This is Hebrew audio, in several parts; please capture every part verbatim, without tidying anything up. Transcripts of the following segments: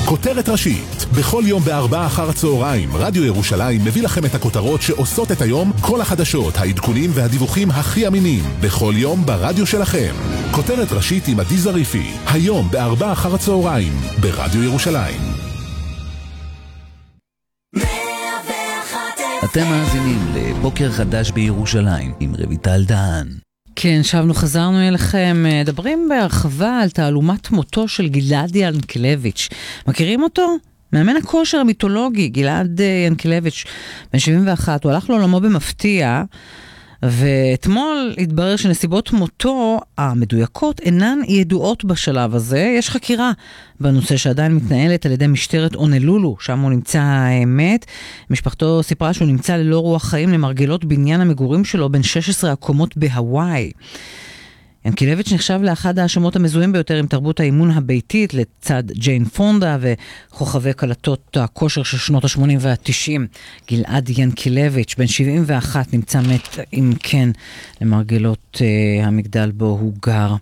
כותרת ראשית. בכל יום בארבעה אחר הצהריים, רדיו ירושלים מביא לכם את הכותרות שעושות את היום, כל החדשות, העדכונים והדיווחים הכי אמינים. בכל יום ברדיו שלכם. כותרת ראשית עם עדי זריפי. היום בארבעה אחר הצהריים, ברדיו ירושלים. אתם מאזינים לבוקר חדש בירושלים עם רויטל דהן. כן, שבנו חזרנו אליכם, מדברים בהרחבה על תעלומת מותו של גלעד ינקלביץ'. מכירים אותו? מאמן הכושר המיתולוגי, גלעד ינקלביץ', בן שבעים ואחת, הוא הלך לעולמו במפתיע, ואתמול התברר שנסיבות מותו המדויקות אינן ידועות בשלב הזה. יש חקירה בנושא שעדיין מתנהלת על ידי משטרת אונלולו, שם הוא נמצא מת. משפחתו סיפרה שהוא נמצא ללא רוח חיים למרגלות בניין המגורים שלו בין שש עשרה הקומות בהוואי. ינקלביץ' נחשב לאחד האשמות המזוהים ביותר עם תרבות האימון הביתית לצד ג'יין פונדה וכוכבי קלטות הכושר של שנות ה-שמונים וה-תשעים. גלעד ינקלביץ' בן שבעים ואחת נמצא מת אם כן למרגלות uh, המגדל בו הוא גר.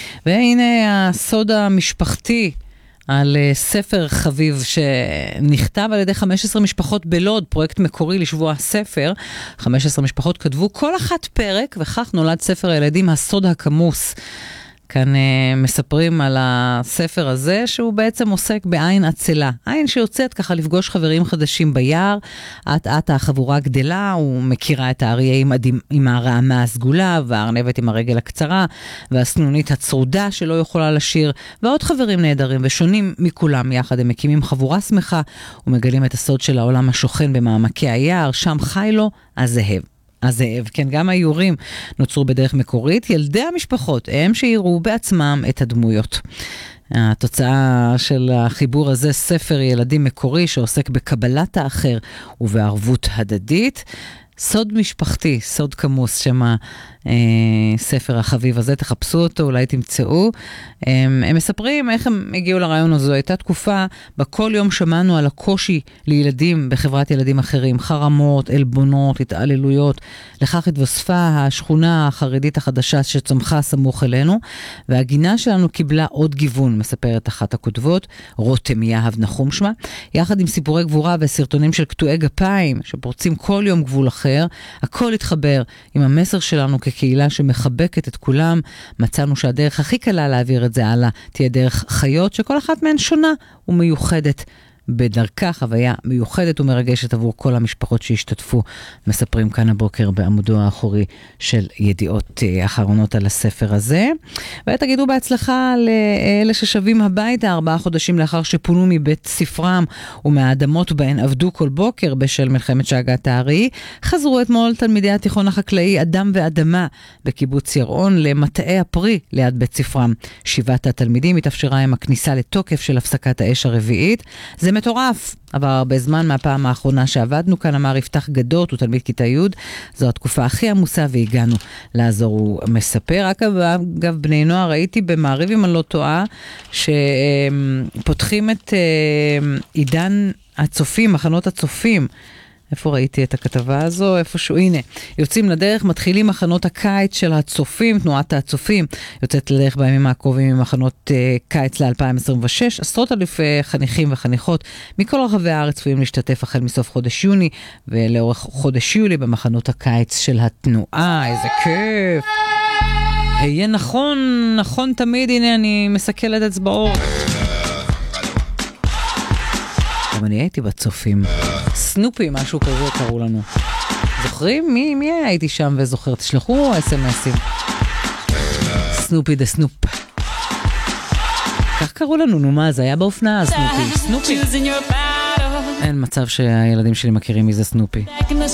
והנה הסוד המשפחתי על uh, ספר חביב שנכתב על ידי חמש עשרה משפחות בלוד, פרויקט מקורי לשבוע הספר. חמש עשרה משפחות כתבו כל אחת פרק, וכך נולד ספר הילדים הסוד הכמוס. כאן uh, מספרים על הספר הזה שהוא בעצם עוסק בעין עצלה. עין שיוצאת ככה לפגוש חברים חדשים ביער, עט עט החבורה גדלה, הוא מכירה את האריה עם, עם הרעמה הסגולה, והארנבת עם הרגל הקצרה, והסנונית הצרודה שלא יכולה לשיר, ועוד חברים נהדרים ושונים מכולם יחד. הם מקימים חבורה שמחה ומגלים את הסוד של העולם השוכן במעמקי היער, שם חי לו הזאב. הזאב, כן, גם האיורים נוצרו בדרך מקורית. ילדי המשפחות הם שיראו בעצמם את הדמויות. התוצאה של החיבור הזה, ספר ילדים מקורי שעוסק בקבלת האחר ובערבות הדדית. סוד משפחתי, סוד כמוס, שמה אה, ספר החביב הזה, תחפשו אותו, אולי תמצאו. הם, הם מספרים איך הם הגיעו לרעיון הזה. הייתה תקופה, בכל יום שמענו על הקושי לילדים בחברת ילדים אחרים, חרמות, אלבונות, התעללויות. לכך התווספה השכונה החרדית החדשה שצמחה סמוך אלינו, והגינה שלנו קיבלה עוד גיוון, מספרת אחת הכותבות, רותם יהב נחום שמה, יחד עם סיפורי גבורה וסרטונים של קטועי גפיים, שפורצים כל יום גבול אחר. הכל התחבר עם המסר שלנו כקהילה שמחבקת את כולם. מצאנו שהדרך הכי קלה להעביר את זה הלאה תהיה דרך חיות, שכל אחת מהן שונה ומיוחדת בדרכה, חוויה מיוחדת ומרגשת עבור כל המשפחות שהשתתפו. מספרים כאן הבוקר בעמודו האחורי של ידיעות אחרונות על הספר הזה. ותגידו בהצלחה לאלה ששבים הביתה ארבעה חודשים לאחר שפונו מבית ספרם ומהאדמות בהן עבדו כל בוקר בשל מלחמת שגעת הארי. חזרו אתמול תלמידי התיכון החקלאי אדם ואדמה בקיבוץ ירעון למטעי הפרי ליד בית ספרם. שבעת התלמידים התאפשרה עם הכניסה לתוקף של הפסקת האש הרביעית. זה מטורף, אבל הרבה זמן מהפעם האחרונה שעבדנו כאן, אמר יפתח גדות, הוא תלמיד כיתה י', זו התקופה הכי עמוסה והגענו לעזור, הוא מספר. רק אגב בני נוער, ראיתי במעריב אם אני לא טועה, שפותחים את עידן הצופים, מחנות הצופים. איפה ראיתי את הכתבה הזו? איפשהו, הנה. יוצאים לדרך, מתחילים מחנות הקיץ של הצופים, תנועת הצופים. יוצאת לדרך בימים הקרובים עם מחנות uh, קיץ ל-אלפיים עשרים ושש. עשרות אלף uh, חניכים וחניכות מכל רחבי הארץ צפויים להשתתף החל מסוף חודש יוני, ולאורך חודש יולי במחנות הקיץ של התנועה. איזה כיף! היה נכון, נכון תמיד. הנה אני מסכלת אצבעות. גם אני הייתי בצופים. סנופי, משהו כזה קראו לנו. זוכרים? מי, מי הייתי שם וזוכר? תשלחו אס-אם-אסים. סנופי דה סנופ. כך קראו לנו, נו מה, זה היה באופנה, סנופי. סנופי. אין מצב שהילדים שלי מכירים מי זה סנופי.